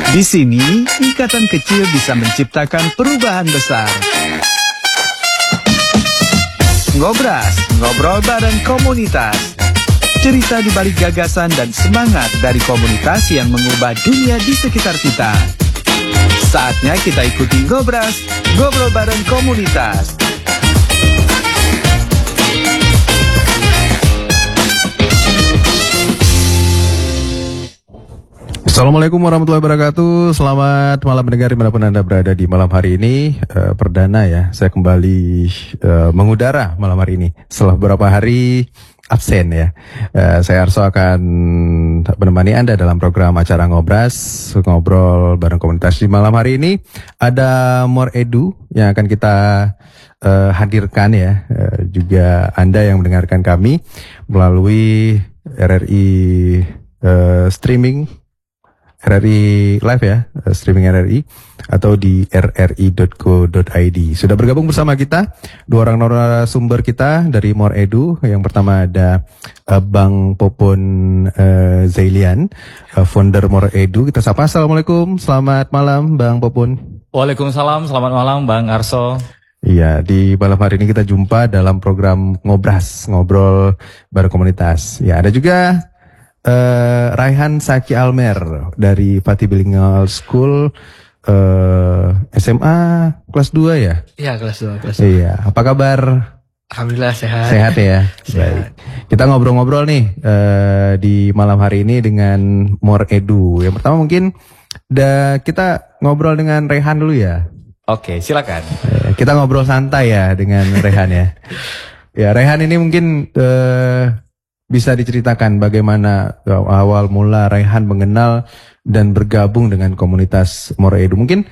Di sini, ikatan kecil bisa menciptakan perubahan besar. Ngobras, ngobrol bareng komunitas. Cerita di balik gagasan dan semangat dari komunitas yang mengubah dunia di sekitar kita. Saatnya kita ikuti Ngobras, ngobrol bareng komunitas. Assalamualaikum warahmatullahi wabarakatuh. Selamat malam pendengar dimanapun Anda berada di malam hari ini. Perdana ya, saya kembali mengudara malam hari ini setelah beberapa hari absen ya. Saya Arso akan menemani Anda dalam program acara Ngobras, ngobrol bareng komunitas. Di malam hari ini ada More Edu yang akan kita hadirkan ya. Juga Anda yang mendengarkan kami melalui RRI streaming RRI Live ya, streaming RRI atau di rri.co.id. Sudah bergabung bersama kita dua orang narasumber kita dari More Edu. Yang pertama ada Bang Popon Zailian, founder More Edu. Kita sapa. Assalamualaikum, selamat malam Bang Popon. Waalaikumsalam, selamat malam Bang Arso. Iya, di malam hari ini kita jumpa dalam program Ngobras, ngobrol bareng komunitas. Ya, ada juga Raihan Saki Almer dari Pati Bilingual School, SMA kelas 2 ya? Iya, kelas 2. Iya, apa kabar? Alhamdulillah sehat. Sehat ya? Sehat. Baik. Kita ngobrol-ngobrol nih di malam hari ini dengan More Edu. Yang pertama mungkin kita ngobrol dengan Raihan dulu ya. Oke, silakan. Kita ngobrol santai ya dengan Raihan ya. Ya, Raihan ini mungkin bisa diceritakan bagaimana awal mula Raihan mengenal dan bergabung dengan komunitas More Edu. Mungkin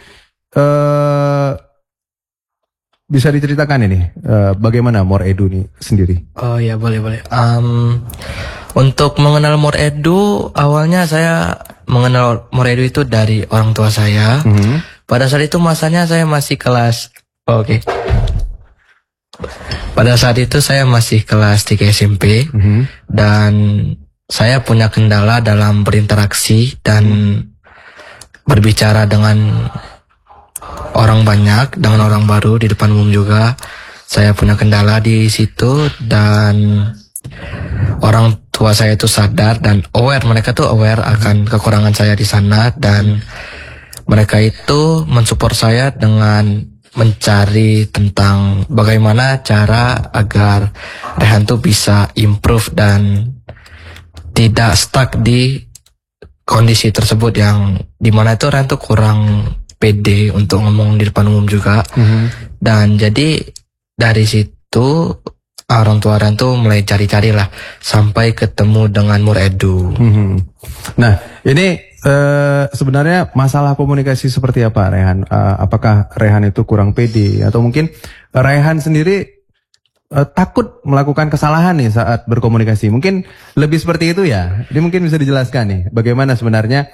bisa diceritakan ini bagaimana More Edu ini sendiri. Oh ya, boleh. Untuk mengenal More Edu, awalnya saya mengenal More Edu itu dari orang tua saya. Pada saat itu masanya saya masih kelas Pada saat itu saya masih kelas 3 SMP dan saya punya kendala dalam berinteraksi dan berbicara dengan orang banyak, dengan orang baru di depan umum juga. Saya punya kendala di situ dan orang tua saya itu sadar dan mereka tuh aware akan kekurangan saya di sana dan mereka itu mensupport saya dengan mencari tentang bagaimana cara agar Raihan tuh bisa improve dan tidak stuck di kondisi tersebut yang dimana itu Raihan tuh kurang pede untuk ngomong di depan umum juga. Dan jadi dari situ orang tua Raihan tuh mulai cari-cari lah sampai ketemu dengan More Edu. Nah ini sebenarnya masalah komunikasi seperti apa Raihan? Apakah Raihan itu kurang pede atau mungkin Raihan sendiri takut melakukan kesalahan nih saat berkomunikasi? Mungkin lebih seperti itu ya. Ini mungkin bisa dijelaskan nih bagaimana sebenarnya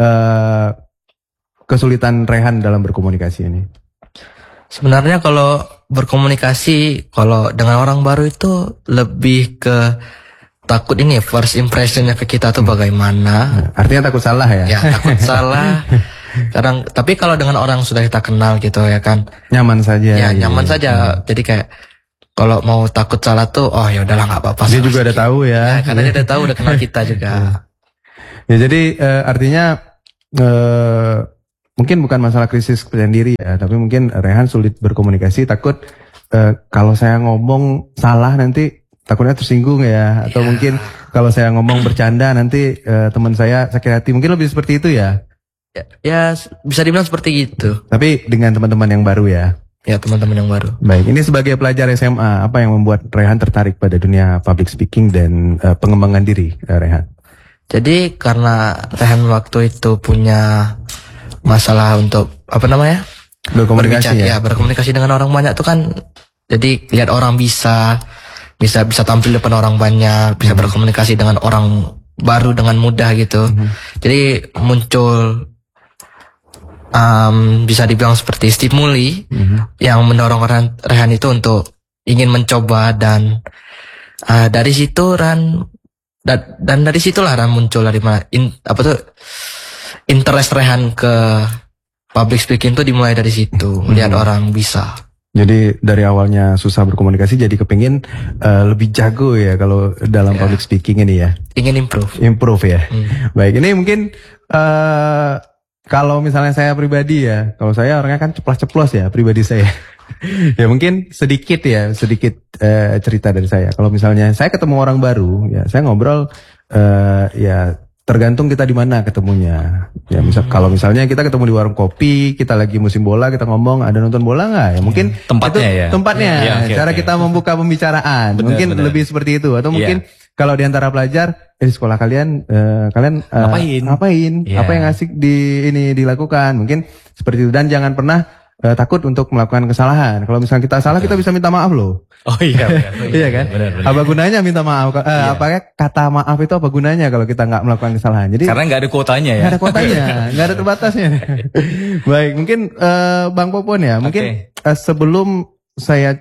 kesulitan Raihan dalam berkomunikasi ini. Sebenarnya kalau berkomunikasi kalau dengan orang baru itu lebih ke takut ini first impressionnya ke kita tuh bagaimana. Artinya takut salah ya? Ya, takut salah. Kadang, tapi kalau dengan orang sudah kita kenal gitu ya kan, nyaman saja. Ya, nyaman saja. Jadi kayak kalau mau takut salah tuh, oh ya udahlah nggak apa-apa. Dia juga udah tahu ya. Karena dia udah tahu, udah kenal kita juga. Ya jadi artinya mungkin bukan masalah krisis kepercayaan diri ya, tapi mungkin Raihan sulit berkomunikasi, takut kalau saya ngomong salah nanti takutnya tersinggung ya, atau mungkin kalau saya ngomong bercanda nanti teman saya sakit hati. Mungkin lebih seperti itu ya? Ya bisa dibilang seperti gitu. Tapi dengan teman-teman yang baru ya? Ya, teman-teman yang baru. Baik, ini sebagai pelajar SMA, apa yang membuat Raihan tertarik pada dunia public speaking dan pengembangan diri Raihan? Jadi karena Raihan waktu itu punya masalah untuk berkomunikasi ya? Berkomunikasi dengan orang banyak tuh kan. Jadi lihat orang bisa tampil depan orang banyak, bisa berkomunikasi dengan orang baru dengan mudah gitu. Jadi muncul bisa dibilang seperti stimuli yang mendorong Raihan itu untuk ingin mencoba dan dari situ dan dari situlah Raihan muncul dari mana interest Rehan ke public speaking tuh dimulai dari situ, melihat orang bisa. Jadi dari awalnya susah berkomunikasi jadi kepingin lebih jago ya kalau dalam public speaking ini ya. Ingin improve. Improve ya. Baik, ini mungkin kalau misalnya saya pribadi ya, kalau saya orangnya kan ceplos-ceplos ya pribadi saya. Ya mungkin sedikit cerita dari saya. Kalau misalnya saya ketemu orang baru, ya saya ngobrol ya tergantung kita di mana ketemunya. Ya kalau misalnya kita ketemu di warung kopi, kita lagi musim bola, kita ngomong ada nonton bola nggak? Ya mungkin tempatnya itu ya. Tempatnya, Ya, okay, cara kita membuka pembicaraan. Mungkin lebih seperti itu. Atau mungkin kalau di antara pelajar di sekolah kalian ngapain? Apa yang asik dilakukan? Mungkin seperti itu, dan jangan pernah takut untuk melakukan kesalahan. Kalau misalnya kita salah, kita bisa minta maaf loh. Oh iya. Iya kan? Benar. Apa gunanya minta maaf? Apakah kata maaf itu apa gunanya kalau kita nggak melakukan kesalahan? Jadi karena nggak ada kuotanya ya. Nggak ada kuotanya, nggak ada terbatasnya. Baik, mungkin Bang Popon ya. Mungkin sebelum saya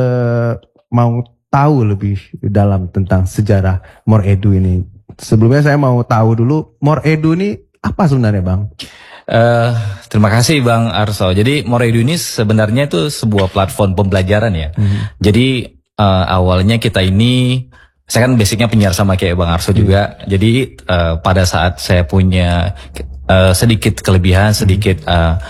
mau tahu lebih dalam tentang sejarah More Edu ini, sebelumnya saya mau tahu dulu More Edu ini apa sebenarnya, Bang? Terima kasih Bang Arso. Jadi More Edu ini sebenarnya itu sebuah platform pembelajaran ya. Jadi awalnya kita ini, saya kan basicnya penyiar sama kayak Bang Arso juga. Jadi pada saat saya punya sedikit kelebihan, sedikit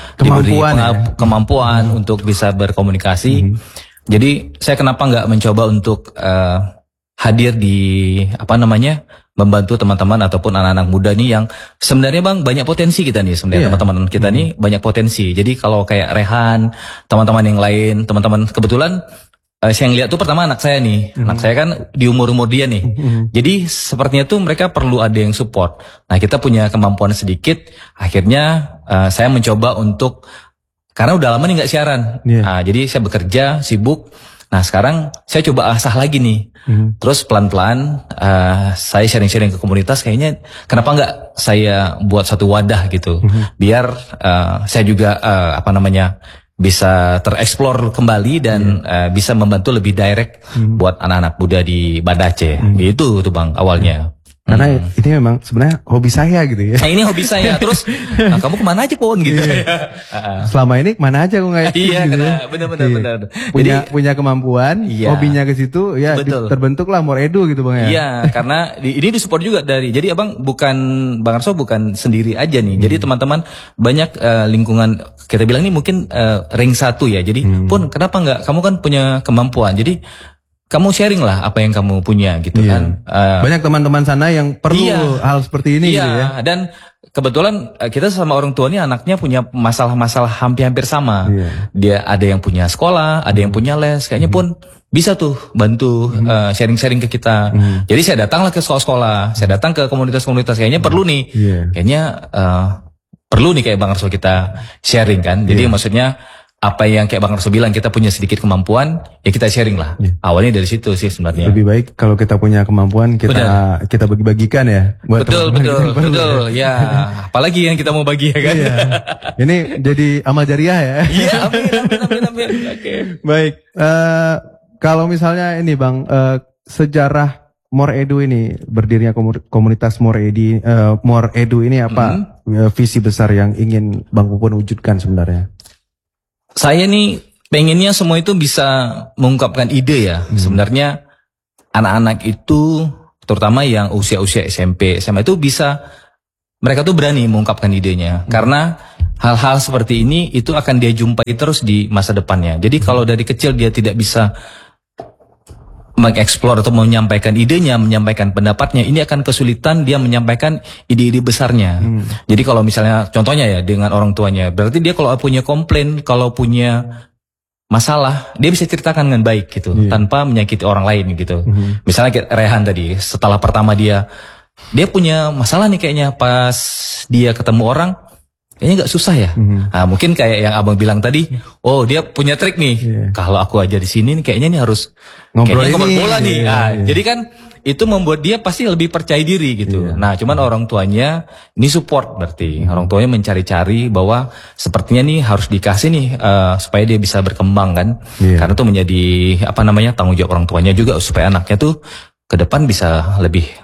kemampuan untuk bisa berkomunikasi. Jadi saya kenapa nggak mencoba untuk hadir di membantu teman-teman ataupun anak-anak muda nih yang sebenarnya Bang banyak potensi kita nih sebenarnya. Teman-teman kita nih banyak potensi. Jadi kalau kayak Rehan, teman-teman yang lain, teman-teman kebetulan saya ngeliat tuh pertama anak saya nih. Anak saya kan di umur-umur dia nih. Jadi sepertinya tuh mereka perlu ada yang support. Nah, kita punya kemampuan sedikit, akhirnya saya mencoba untuk, karena udah lama nih nggak siaran. Nah, jadi saya bekerja, sibuk. Nah, sekarang saya coba asah lagi nih. Terus pelan-pelan saya sharing-sharing ke komunitas, kayaknya kenapa nggak saya buat satu wadah gitu. Biar saya juga bisa tereksplor kembali dan bisa membantu lebih direct buat anak-anak muda di Banda Aceh. Gitu tuh Bang awalnya. Karena ini memang sebenarnya hobi saya gitu ya. Nah, ini hobi saya. Terus kamu kemana aja Pon gitu. Selama ini kemana aja kok nggak? Iya, gitu. benar. Punya kemampuan, hobinya ke situ, ya terbentuklah More Edu gitu Bang ya. Iya, karena ini disupport juga dari. Jadi Abang Bang Arso bukan sendiri aja nih. Jadi teman-teman banyak lingkungan, kita bilang ini mungkin ring 1 ya. Jadi Pon, kenapa nggak? Kamu kan punya kemampuan. Jadi kamu sharing lah apa yang kamu punya gitu kan. Banyak teman-teman sana yang perlu hal seperti ini gitu ya. Dan kebetulan kita sama orang tua ini anaknya punya masalah-masalah hampir-hampir sama. Dia ada yang punya sekolah, ada yang punya les. Kayaknya pun bisa tuh bantu sharing-sharing ke kita. Jadi saya datanglah ke sekolah-sekolah, saya datang ke komunitas-komunitas. Kayaknya perlu nih. Kayaknya perlu nih kayak Bang Arso kita sharing kan. Jadi maksudnya apa yang kayak Bang Arso bilang, kita punya sedikit kemampuan, ya kita sharing lah. Awalnya dari situ sih sebenarnya. Lebih baik kalau kita punya kemampuan, kita bagi-bagikan ya. Buat betul. Ya, apalagi yang kita mau bagi ya kan. Ini jadi amal jariah ya. Iya, amin. Oke. Baik, kalau misalnya ini Bang, sejarah More Edu ini, berdirinya komunitas More Edu ini apa visi besar yang ingin Bang Popon wujudkan sebenarnya? Saya nih pengennya semua itu bisa mengungkapkan ide ya. Sebenarnya anak-anak itu, terutama yang usia-usia SMP, SMA itu mereka tuh berani mengungkapkan idenya. Karena hal-hal seperti ini itu akan dia jumpai terus di masa depannya. Jadi kalau dari kecil dia tidak bisa mengeksplor atau menyampaikan idenya, menyampaikan pendapatnya, ini akan kesulitan dia menyampaikan ide-ide besarnya. Jadi kalau misalnya contohnya ya dengan orang tuanya, berarti dia kalau punya komplain, kalau punya masalah, dia bisa ceritakan dengan baik gitu, tanpa menyakiti orang lain gitu. Misalnya kayak Rehan tadi, setelah pertama dia punya masalah nih kayaknya pas dia ketemu orang, kayaknya gak susah ya. Nah, mungkin kayak yang Abang bilang tadi, oh dia punya trik nih. Kalau aku aja di sini nih kayaknya nih harus ngobrol bola nih. Jadi kan itu membuat dia pasti lebih percaya diri gitu. Nah, cuman orang tuanya ini support berarti. Orang tuanya mencari-cari bahwa sepertinya nih harus dikasih nih supaya dia bisa berkembang kan. Karena itu menjadi tanggung jawab orang tuanya juga supaya anaknya tuh ke depan bisa lebih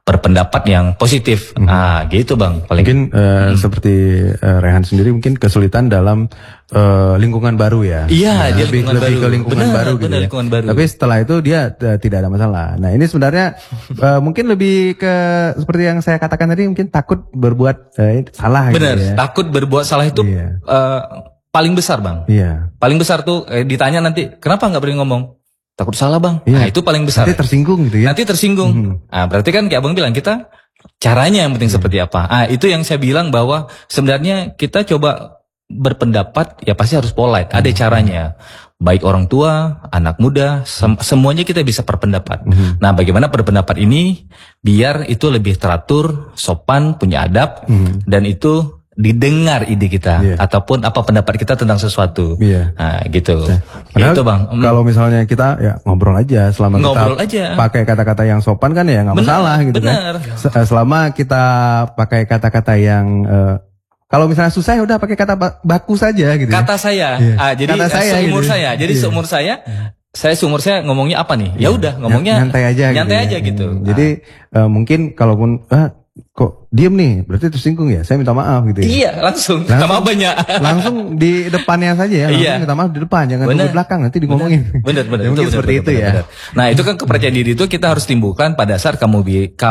berpendapat yang positif. Nah, gitu Bang. Paling Mungkin seperti Rehan sendiri mungkin kesulitan dalam lingkungan baru ya. Iya, dia lebih ke lingkungan Benar, baru gitu benar, ya. lingkungan baru. Tapi setelah itu dia tidak ada masalah. Nah, ini sebenarnya mungkin lebih ke seperti yang saya katakan tadi, mungkin takut berbuat salah gitu benar, ya. takut berbuat salah itu Iya. paling besar Bang. Iya. Paling besar tuh ditanya nanti, kenapa nggak berani ngomong? Takut salah Bang. Iya. Nah, itu paling besar. Nanti tersinggung gitu ya. Nanti tersinggung. Nah, berarti kan kayak Abang bilang, kita caranya yang penting seperti apa. Ah, itu yang saya bilang bahwa sebenarnya kita coba berpendapat ya pasti harus polite. Ada caranya. Baik orang tua, anak muda, semuanya kita bisa berpendapat. Nah, bagaimana berpendapat ini biar itu lebih teratur, sopan, punya adab, dan itu didengar ide kita ataupun apa pendapat kita tentang sesuatu. Nah, gitu. Padahal Itu Bang. Kalau misalnya kita ya ngobrol aja selama Ngobrol kita aja. pakai kata-kata yang sopan kan ya nggak masalah gitu bener. kan. Selama kita pakai kata-kata yang kalau misalnya susah ya udah pakai kata baku saja gitu. Kata saya. Jadi Kata saya seumur gitu. saya. Jadi seumur saya seumur saya ngomongnya apa nih? Ya udah ngomongnya nyantai aja gitu. Jadi mungkin kalaupun kok diem nih berarti tersinggung ya, saya minta maaf gitu ya. Iya, langsung. Minta maaf banyak. Langsung di depannya saja ya, langsung minta maaf di depan, jangan di belakang nanti ngomongin. Benar. Ya, mungkin seperti itu ya. Benar. Nah, itu kan kepercayaan diri itu kita harus timbulkan pada saat kamu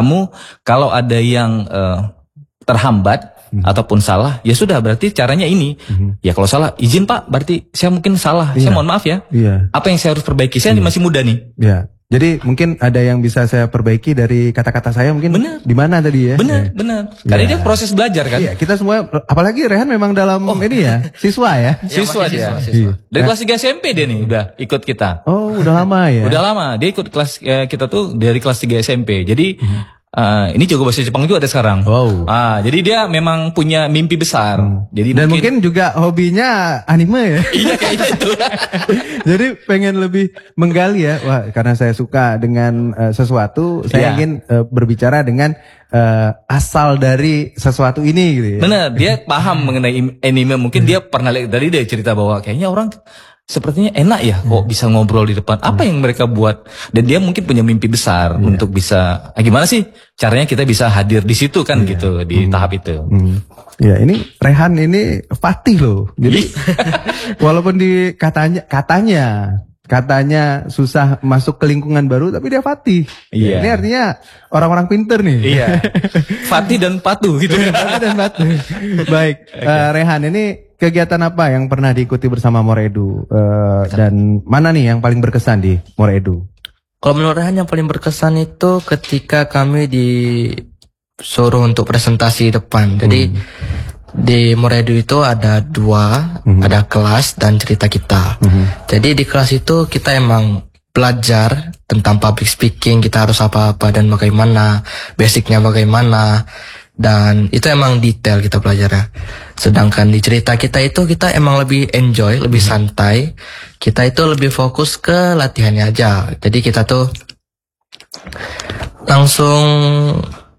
kalau ada yang terhambat ataupun salah, ya sudah berarti caranya ini. Ya kalau salah, izin Pak, berarti saya mungkin salah. Saya mohon maaf ya. Apa yang saya harus perbaiki? Saya masih muda nih. Iya. Jadi mungkin ada yang bisa saya perbaiki dari kata-kata saya mungkin di mana tadi ya? Benar. Karena dia proses belajar kan. Iya, kita semua apalagi Rehan memang dalam ini ya, siswa ya. Siswa dia. Dari kelas 3 SMP dia nih udah ikut kita. Oh, udah lama ya. Udah lama. Dia ikut kelas kita tuh dari kelas 3 SMP. Jadi ini jago bahasa Jepang juga ada sekarang. Wow. Jadi dia memang punya mimpi besar. Jadi dan mungkin juga hobinya anime ya. Iya kayaknya itu. Jadi pengen lebih menggali ya. Wah, karena saya suka dengan sesuatu, saya ingin berbicara dengan asal dari sesuatu ini gitu ya. Benar, dia paham mengenai anime. Mungkin dia pernah lihat dari dia cerita bahwa kayaknya orang sepertinya enak ya kok bisa ngobrol di depan. Apa yang mereka buat? Dan dia mungkin punya mimpi besar untuk bisa. Gimana sih caranya kita bisa hadir di situ kan gitu di tahap itu. Ya ini Rehan ini Fatih loh. Jadi walaupun di katanya susah masuk ke lingkungan baru, tapi dia Fatih. Iya. Ini artinya orang-orang pinter nih. Iya. Fatih dan patuh gitu. Fatih dan patuh. Baik, Rehan ini kegiatan apa yang pernah diikuti bersama Moredu dan mana nih yang paling berkesan di Moredu? Kalau menurut Rehan yang paling berkesan itu ketika kami disuruh untuk presentasi depan. Jadi di Moredu itu ada ada kelas dan cerita kita. Jadi di kelas itu kita emang belajar tentang public speaking, kita harus apa-apa dan bagaimana, basicnya bagaimana. Dan itu emang detail kita belajar ya. Sedangkan di cerita kita itu kita emang lebih enjoy, lebih santai. Kita itu lebih fokus ke latihannya aja. Jadi kita tuh langsung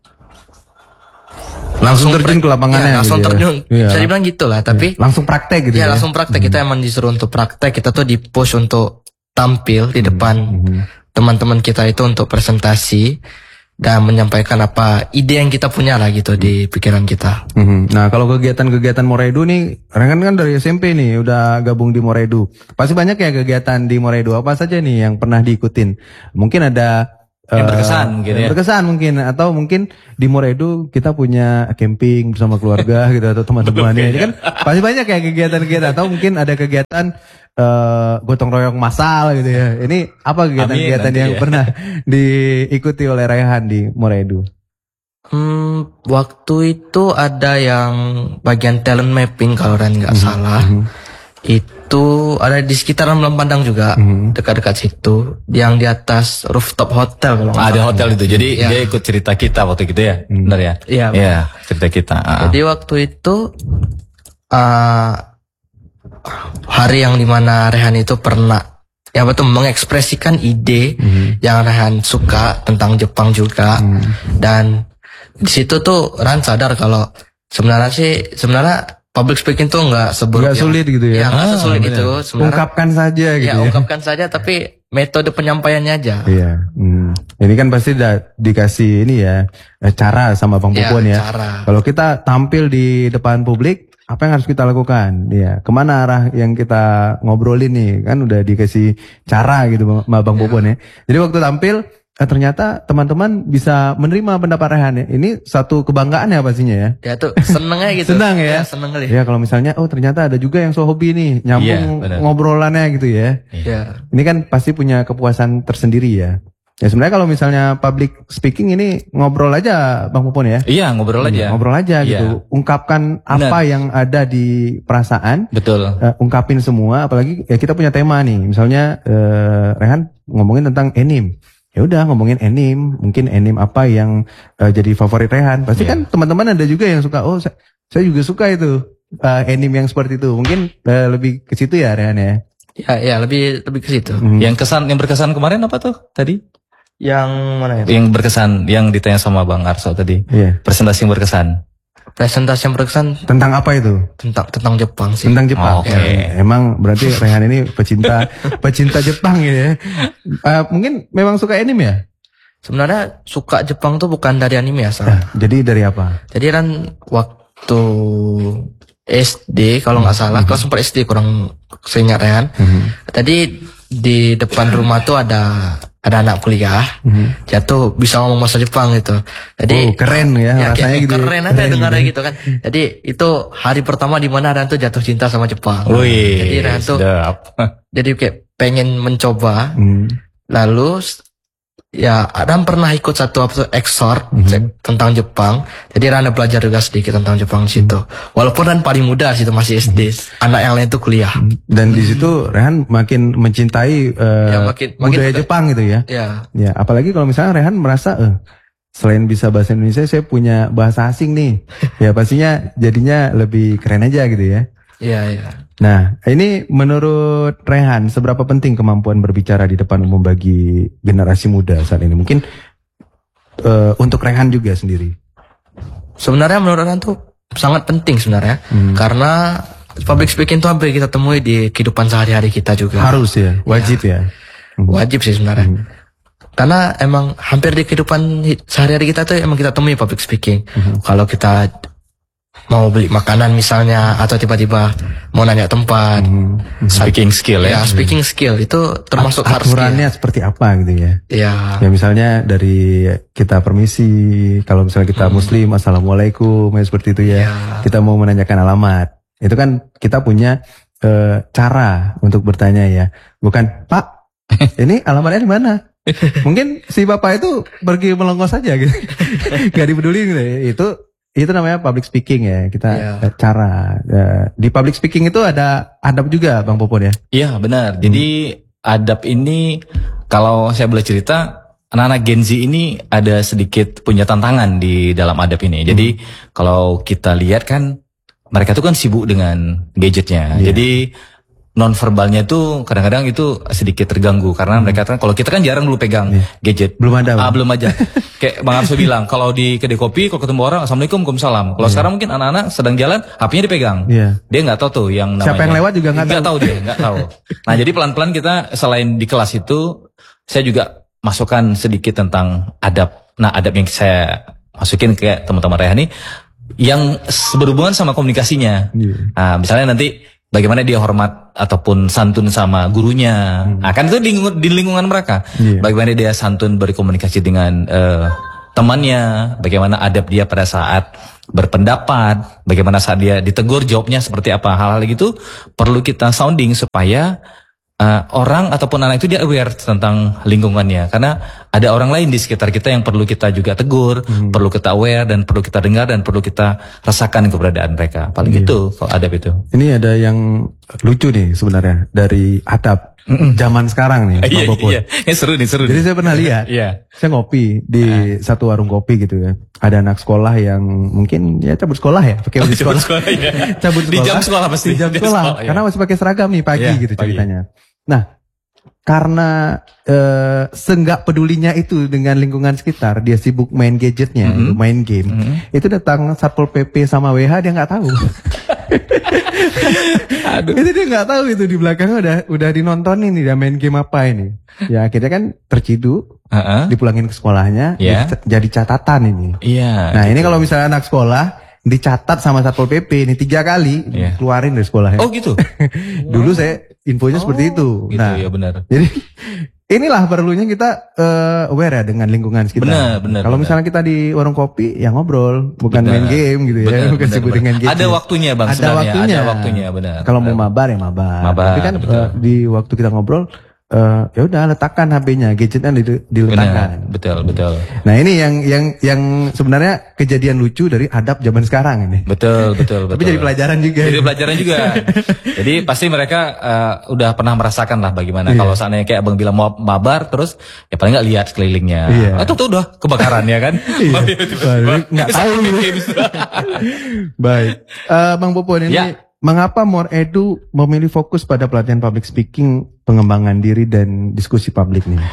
terjun ke lapangannya. Langsung gitu terjun. ya. Bisa dibilang gitu lah. Tapi langsung praktek gitu ya. Langsung praktek. Kita emang disuruh untuk praktek. Kita tuh di-push untuk tampil di depan teman-teman kita itu untuk presentasi dan menyampaikan apa ide yang kita punya lah gitu di pikiran kita. Nah, kalau kegiatan-kegiatan Moredu nih, Rehan kan dari SMP nih udah gabung di Moredu. Pasti banyak ya kegiatan di Moredu. Apa saja nih yang pernah diikutin? Mungkin ada yang berkesan mungkin ya. Berkesan mungkin, atau mungkin di Moredu kita punya camping bersama keluarga gitu atau teman-temannya. Ini kan pasti banyak ya kegiatan-kegiatan, atau mungkin ada kegiatan gotong royong massal gitu ya. Ini apa kegiatan-kegiatan yang pernah diikuti oleh Rehan di Moredu? Waktu itu ada yang bagian talent mapping kalau Rehan nggak salah. Itu ada di sekitaran Malam Pandang juga, dekat-dekat situ, yang di atas rooftop hotel kalau nggak ada salah. hotel itu. Jadi dia ikut cerita kita waktu itu ya. Benar ya? Iya, cerita kita. Jadi waktu itu hari yang dimana Rehan itu pernah mengekspresikan ide yang Rehan suka tentang Jepang juga. Dan di situ tuh Rehan sadar kalau sebenarnya public speaking tuh nggak Nggak sulit gitu ya? Ya nggak sesulit bener. itu. Sebenarnya, Ungkapkan saja gitu ya ungkapkan saja, tapi metode penyampaiannya aja. Iya. Ini kan pasti dikasih ini ya cara sama Bang Ya, Popon ya. cara. Kalau kita tampil di depan publik, apa yang harus kita lakukan? Ya, kemana arah yang kita ngobrolin nih? Kan udah dikasih cara gitu sama Bang Popon ya. Jadi waktu tampil ternyata teman-teman bisa menerima pendapat Rehan ya. Ini satu kebanggaan ya pastinya ya. Ya tuh senengnya gitu. Senang ya? Seneng kali. Ya kalau misalnya ternyata ada juga yang hobi nih nyambung Iya, benar. ngobrolannya gitu ya. Ya. Ini kan pasti punya kepuasan tersendiri ya. Ya sebenarnya kalau misalnya public speaking ini ngobrol aja Bang Popon ya. Iya, ngobrol aja. Ngobrol aja Iya. gitu. Ungkapkan apa yang ada di perasaan. Betul. Ungkapin semua. Apalagi ya kita punya tema nih. Misalnya Rehan ngomongin tentang anime. Ya udah ngomongin anime. Mungkin anime apa yang jadi favorit Rehan. Pasti kan teman-teman ada juga yang suka. Oh saya juga suka itu anime yang seperti itu. Mungkin lebih ke situ ya Rehan ya. Ya lebih ke situ. Yang berkesan kemarin apa tuh tadi? Yang mana ya? Yang berkesan, yang ditanya sama Bang Arso tadi. Iya. Presentasi yang berkesan. Presentasi yang berkesan Tentang apa itu? tentang Jepang sih. Tentang Jepang. Oke. Ya, emang berarti Rehan ini pecinta Jepang ya. Mungkin memang suka anime ya? Sebenarnya suka Jepang tuh bukan dari anime ya, Sal. Jadi dari apa? Jadi kan waktu SD kalau nggak salah, kelas 4 SD kurang seingat Rehan. Tadi di depan rumah tuh ada anak kuliah, dia tuh bisa ngomong bahasa Jepang gitu. Jadi keren ya, rasanya kayak gitu. keren aja dengarnya gitu kan. Jadi itu hari pertama di mana Rehan tuh jatuh cinta sama Jepang. Wih, Jadi Rehan tuh sedap. jadi kayak pengen mencoba. Hmm. Lalu ya Ran pernah ikut satu exhort tentang Jepang. Jadi Ran belajar juga sedikit tentang Jepang di situ. Walaupun Ran paling muda di situ masih SD. Anak yang lain tuh kuliah. Dan di situ Rehan makin mencintai makin budaya Jepang gitu ya. Ya. Ya, apalagi kalau misalnya Rehan merasa selain bisa bahasa Indonesia saya punya bahasa asing nih. Ya pastinya jadinya lebih keren aja gitu ya. Iya. Nah, ini menurut Rehan seberapa penting kemampuan berbicara di depan umum bagi generasi muda saat ini? Mungkin untuk Rehan juga sendiri. Sebenarnya menurut Ran tuh sangat penting sebenarnya. Karena public speaking tuh hampir kita temui di kehidupan sehari-hari kita juga. Harus ya, wajib ya. Wajib sih sebenarnya. Karena emang hampir di kehidupan sehari-hari kita tuh emang kita temui public speaking. Kalau kita mau beli makanan misalnya atau tiba-tiba mau nanya tempat, Speaking skill ya. ya speaking skill itu termasuk harus Aturannya seperti apa gitu ya? ya Ya misalnya dari kita permisi, kalau misalnya kita muslim, assalamualaikum, ya seperti itu ya. Kita mau menanyakan alamat, itu kan kita punya cara untuk bertanya ya. Bukan, Pak, ini alamatnya di mana? Mungkin si bapak itu pergi melongos saja gitu. Gak dipeduli gitu ya. Itu namanya public speaking ya. Kita cara di public speaking itu ada adab juga Bang Popon ya. Iya benar. Jadi adab ini kalau saya boleh cerita, anak-anak Gen Z ini ada sedikit punya tantangan di dalam adab ini. Jadi kalau kita lihat kan mereka tuh kan sibuk dengan gadgetnya. Jadi non-verbalnya itu kadang-kadang itu sedikit terganggu karena mereka kan kalau kita kan jarang dulu pegang gadget. Belum ada. Bang. Belum aja. Kayak Bang Arso bilang kalau di kedai kopi kalau ketemu orang assalamualaikum waalaikumsalam. Kalau sekarang mungkin anak-anak sedang jalan HP-nya dipegang. Dia nggak tahu tuh yang namanya. Siapa yang lewat juga nggak tahu. Dia nggak tahu. Nah jadi pelan-pelan kita selain di kelas itu saya juga masukkan sedikit tentang adab. Nah adab yang saya masukin ke teman-teman Rehan nih yang berhubungan sama komunikasinya. Nah, misalnya nanti bagaimana dia hormat ataupun santun sama gurunya. Nah, kan itu di lingkungan mereka. Bagaimana dia santun berkomunikasi dengan temannya, bagaimana adab dia pada saat berpendapat, bagaimana saat dia ditegur jawabnya seperti apa. Hal-hal gitu perlu kita sounding supaya orang ataupun anak itu dia aware tentang lingkungannya. Karena ada orang lain di sekitar kita yang perlu kita juga tegur, perlu kita aware dan perlu kita dengar dan perlu kita rasakan keberadaan mereka. Paling itu kalau adab itu. Ini ada yang lucu nih sebenarnya dari adab zaman sekarang nih, Bang Popon. Iya, seru nih. Jadi saya pernah lihat, saya ngopi di satu warung kopi gitu ya. Ada anak sekolah yang mungkin ya cabut sekolah ya, pakai baju sekolah. Cabut sekolah. Di jam sekolah pasti. Di jam sekolah, karena masih pakai seragam nih pagi gitu ceritanya. Nah, karena seenggak pedulinya itu dengan lingkungan sekitar, dia sibuk main gadgetnya, main game. Itu datang Satpol PP sama WH dia nggak tahu. Aduh. Itu dia nggak tahu itu di belakangnya udah dinontonin nih, dia main game apa ini. Ya akhirnya kan terciduk, dipulangin ke sekolahnya, jadi catatan ini. Nah ini kalau misalnya anak sekolah dicatat sama Satpol PP ini 3 kali keluarin dari sekolahnya. Oh gitu. Dulu saya infonya seperti itu. Gitu, nah ya benar. Jadi inilah perlunya kita aware ya dengan lingkungan sekitar. Benar. Kalau misalnya kita di warung kopi, ya ngobrol, bukan main game gitu ya, bukan sibuk dengan game. Ada waktunya bang. Ada waktunya, benar. Kalau mau mabar ya mabar. Tapi kan di waktu kita ngobrol, ya udah letakkan HP-nya, gadgetnya diletakkan. Betul. Nah ini yang sebenarnya kejadian lucu dari adab zaman sekarang ini. Betul. Tapi jadi pelajaran juga. Jadi pasti mereka udah pernah merasakan lah bagaimana kalau seandainya kayak abang bilang mau mabar terus ya paling nggak lihat sekelilingnya. Atau tuh udah kebakaran ya kan? Nggak tahu. Baik, Bang Popon ini. Mengapa More Edu memilih fokus pada pelatihan public speaking, pengembangan diri dan diskusi publik nih?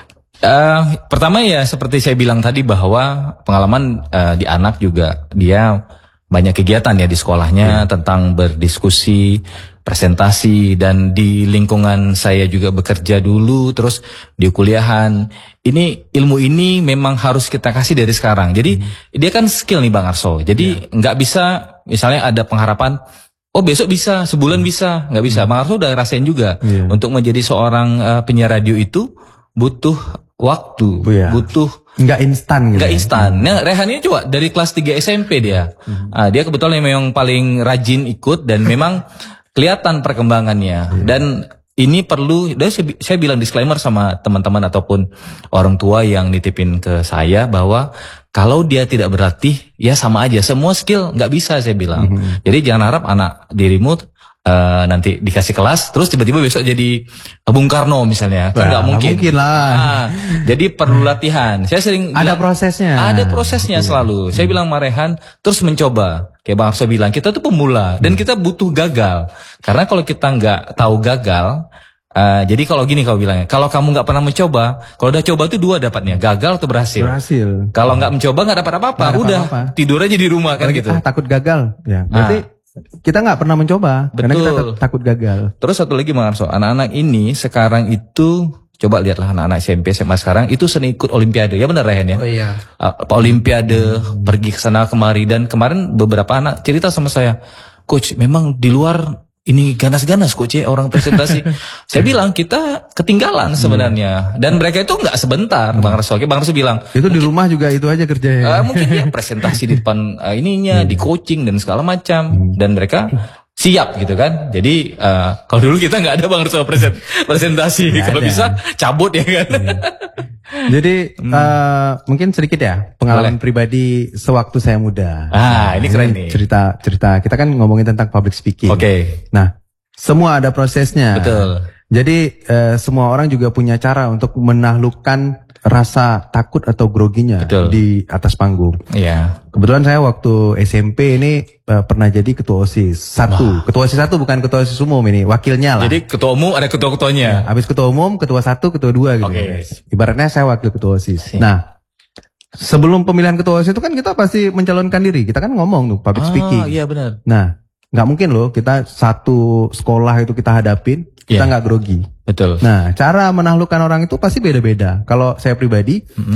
Pertama ya seperti saya bilang tadi bahwa pengalaman di anak juga dia banyak kegiatan ya di sekolahnya tentang berdiskusi, presentasi, dan di lingkungan saya juga bekerja dulu, terus di kuliahan. Ini ilmu ini memang harus kita kasih dari sekarang. Jadi dia kan skill nih Bang Arso. Jadi nggak bisa misalnya ada pengharapan. Oh besok bisa, sebulan bisa, nggak bisa. Bang Arso udah rasain juga. Untuk menjadi seorang penyiar radio itu butuh waktu, butuh nggak instan gitu. Nggak instan. Nah, Rehan ini coba dari kelas 3 SMP dia. Dia kebetulan memang paling rajin ikut dan memang kelihatan perkembangannya. Dan ini perlu, dan saya bilang disclaimer sama teman-teman ataupun orang tua yang nitipin ke saya bahwa kalau dia tidak berlatih, ya sama aja. Semua skill nggak bisa saya bilang. Jadi jangan harap anak dirimu nanti dikasih kelas, terus tiba-tiba besok jadi Bung Karno misalnya. Kan nggak mungkin. Mungkin lah. Jadi perlu latihan. Saya sering ada prosesnya. Ada prosesnya selalu. Saya bilang Marehan terus mencoba. Kayak Bang Arso bilang, kita tuh pemula dan kita butuh gagal. Karena kalau kita nggak tahu gagal, jadi kalau gini kau bilangnya, kalau kamu nggak pernah mencoba, kalau udah coba tuh 2 dapatnya, gagal atau berhasil. Kalau nggak mencoba nggak dapat apa-apa, udah tidur aja di rumah kan gitu. Takut gagal, ya. Berarti kita nggak pernah mencoba, karena kita takut gagal. Terus satu lagi Bang Arso, anak-anak ini sekarang itu coba lihatlah anak-anak SMP SMA sekarang itu sering ikut olimpiade. Ya benar Rehan ya? Oh iya. Olimpiade, pergi ke sana kemari, dan kemarin beberapa anak cerita sama saya, coach memang di luar ini ganas-ganas coach ya orang presentasi. Saya bilang kita ketinggalan sebenarnya. Dan mereka itu nggak sebentar Bang Arso. Bang Arso bilang itu di rumah juga itu aja kerjanya. Mungkin dia presentasi di depan ininya, di coaching dan segala macam. Dan mereka siap gitu kan. Jadi kalau dulu kita nggak ada Bang Arso presentasi. Kalau bisa cabut ya kan. Jadi mungkin sedikit ya pengalaman pribadi sewaktu saya muda. Ini keren nih. Cerita kita kan ngomongin tentang public speaking. Nah, semua ada prosesnya. Betul. Jadi semua orang juga punya cara untuk menaklukkan rasa takut atau groginya di atas panggung. Iya. Kebetulan saya waktu SMP ini pernah jadi ketua OSIS 1. Ketua OSIS 1 bukan ketua OSIS umum ini, wakilnya lah. Jadi ketua umum ada ketua-ketuanya. Habis ketua umum, ketua 1, ketua 2 gitu. Ibaratnya saya wakil ketua OSIS. Nah, sebelum pemilihan ketua OSIS itu kan kita pasti mencalonkan diri. Kita kan ngomong tuh public speaking. Iya benar. Nah, nggak mungkin loh kita satu sekolah itu kita hadapin, kita nggak grogi. Betul. Nah, cara menaklukkan orang itu pasti beda-beda. Kalau saya pribadi,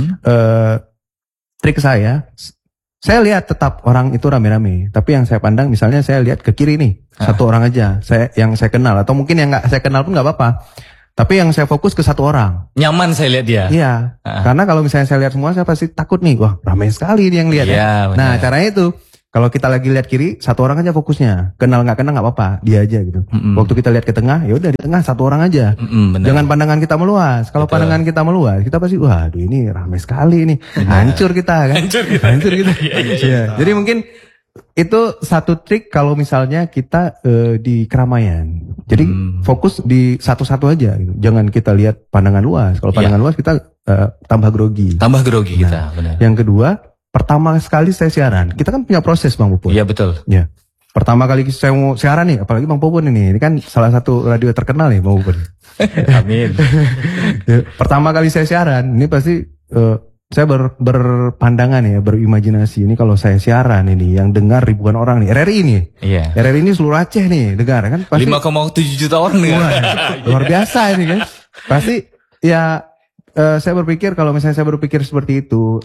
trik saya lihat tetap orang itu rame-rame. Tapi yang saya pandang, misalnya saya lihat ke kiri nih, satu orang aja, yang saya kenal, atau mungkin yang nggak saya kenal pun nggak apa-apa. Tapi yang saya fokus ke satu orang. Nyaman saya lihat dia. Iya. Karena kalau misalnya saya lihat semua, saya pasti takut nih, wah ramai sekali nih yang lihat. Nah, caranya itu. Kalau kita lagi lihat kiri, satu orang aja fokusnya. Kenal nggak kenal nggak apa-apa, dia aja gitu. Waktu kita lihat ke tengah, ya udah di tengah satu orang aja. Jangan pandangan kita meluas. Kalau pandangan kita meluas, kita pasti, waduh ini ramai sekali ini, hancur kita kan. Hancur kita. Iya. Jadi mungkin itu satu trik kalau misalnya kita di keramaian. Jadi fokus di satu-satu aja. Gitu. Jangan kita lihat pandangan luas. Kalau pandangan luas kita tambah grogi. Tambah grogi kita. Benar. Yang kedua. Pertama sekali saya siaran, kita kan punya proses Bang Popon. Iya betul. Ya. Pertama kali saya mau siaran nih, apalagi Bang Popon ini kan salah satu radio terkenal nih Bang Popon. Amin. Pertama kali saya siaran, ini pasti saya berpandangan ya, berimajinasi ini kalau saya siaran ini yang dengar ribuan orang nih, RRI nih. Iya. RRI ini seluruh Aceh nih dengar kan pasti 5,7 juta orang nih. wah, luar biasa ini kan. Pasti ya saya berpikir kalau misalnya saya berpikir seperti itu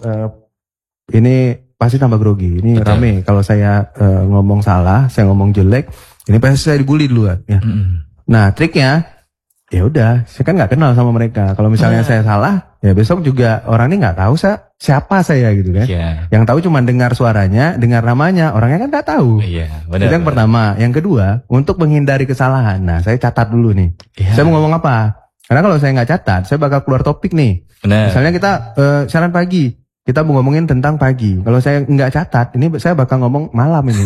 ini pasti tambah grogi. Ini Betul. rame kalau saya ngomong salah, saya ngomong jelek, ini pasti saya dibully duluan ya. Nah, triknya ya udah, saya kan nggak kenal sama mereka. Kalau misalnya saya salah, ya besok juga orang ini nggak tahu siapa saya gitu kan. Iya. Yang tahu cuma dengar suaranya, dengar namanya, orangnya kan nggak tahu. Iya, Itu yang pertama. Yang kedua, untuk menghindari kesalahan. Nah, saya catat dulu nih. Iya. Saya mau ngomong apa? Karena kalau saya nggak catat, saya bakal keluar topik nih. Benar. Misalnya kita siaran pagi, kita mau ngomongin tentang pagi. Kalau saya nggak catat, ini saya bakal ngomong malam ini.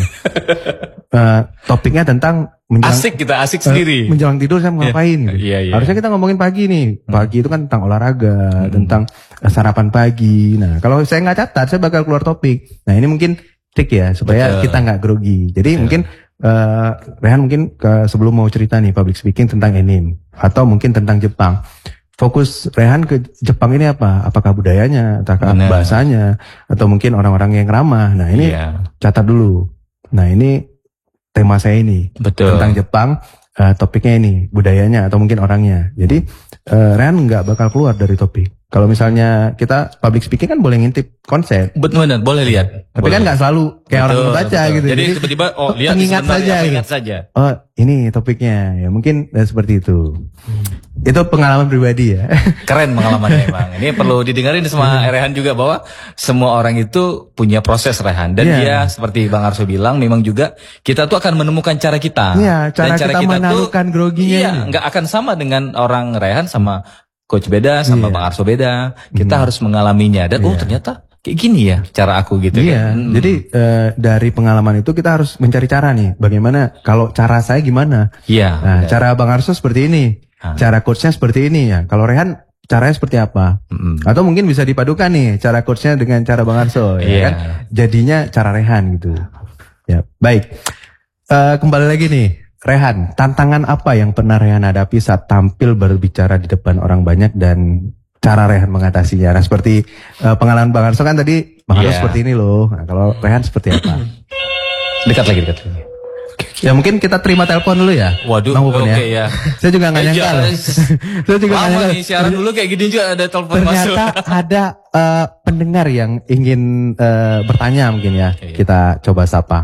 Topiknya tentang Asik sendiri. menjelang tidur saya mau ngapain gitu. Iya. Harusnya kita ngomongin pagi nih. Pagi itu kan tentang olahraga, tentang sarapan pagi. Nah, kalau saya nggak catat, saya bakal keluar topik. Nah, ini mungkin trik ya supaya Betul. kita nggak grogi. Jadi mungkin Rehan mungkin sebelum mau cerita nih public speaking tentang anime atau mungkin tentang Jepang. Fokus Rehan ke Jepang ini apa? Apakah budayanya, apakah Benar. bahasanya, atau mungkin orang-orang yang ramah. Nah, ini Iya. catat dulu. Nah, ini tema saya ini. Betul. Tentang Jepang, topiknya ini budayanya atau mungkin orangnya. Jadi Rehan nggak bakal keluar dari topik. Kalau misalnya kita public speaking kan boleh ngintip konsep, Benar, boleh lihat. tapi kan nggak selalu kayak orang membaca gitu. Jadi tiba-tiba lihat pengingat sebentar, saja, gitu. ingat saja. Oh ini topiknya ya mungkin seperti itu. Itu pengalaman pribadi ya. Keren pengalamannya Bang. Ini perlu didengarin sama Rehan juga bahwa semua orang itu punya proses Rehan. Dan Iya. dia seperti Bang Arso bilang memang juga kita tuh akan menemukan cara kita. Iya, cara kita menaklukkan groginya Iya, ini. nggak akan sama dengan orang Rehan sama Coach beda, sama Iya. Bang Arso beda. Kita harus mengalaminya. Dan ternyata kayak gini ya cara aku gitu Iya, kan. jadi dari pengalaman itu kita harus mencari cara nih. Bagaimana kalau cara saya gimana? Iya. Nah, cara Bang Arso seperti ini, cara coachnya seperti ini ya. Kalau Rehan caranya seperti apa? Atau mungkin bisa dipadukan nih cara coachnya dengan cara Bang Arso, ya Iya. kan? Jadinya cara Rehan gitu. Ya, baik. Kembali lagi nih, Rehan, tantangan apa yang pernah Rehan hadapi saat tampil berbicara di depan orang banyak dan cara Rehan mengatasinya? Nah, seperti pengalaman Bang Arso kan tadi, Bang Arso Iya. seperti ini loh. Nah, kalau Rehan seperti apa? Dekat lagi. Ya mungkin kita terima telepon dulu ya. Waduh, Bang Pupun oke ya. ya. Saya juga nggak nyangka loh. Saya juga nggak Lama nyangka. nih siaran dulu kayak gini juga ada telepon masuk. Ternyata ada pendengar yang ingin bertanya mungkin ya. Iya. Kita coba sapa.